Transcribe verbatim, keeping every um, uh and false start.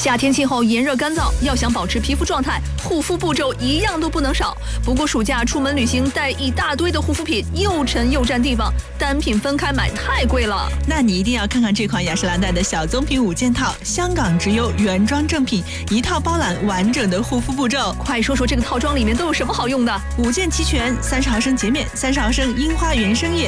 夏天气候炎热干燥，要想保持皮肤状态，护肤步骤一样都不能少。不过暑假出门旅行带一大堆的护肤品，又沉又占地方，单品分开买太贵了。 那你一定要看看这款雅诗兰黛的小棕瓶五件套，香港直邮原装正品，一套包揽完整的护肤步骤。 快说说这个套装里面都有什么好用的？ 五件齐全，三十毫升洁面，三十毫升樱花原生液，